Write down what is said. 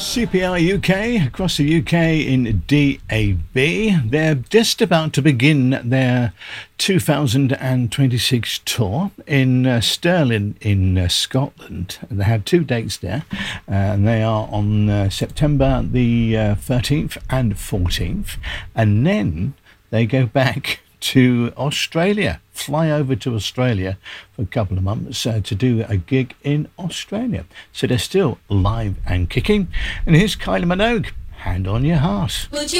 CPR UK, across the UK in DAB. They're just about to begin their 2026 tour in Stirling in Scotland. They have 2 dates there, and they are on September the 13th and 14th, and then they go back to Australia, fly over to Australia for a couple of months to do a gig in Australia. So they're still live and kicking. And here's Kylie Minogue, Hand on Your Heart.